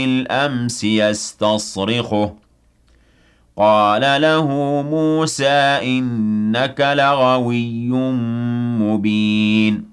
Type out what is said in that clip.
الأمس يستصرخه قال له موسى إنك لغوي مبين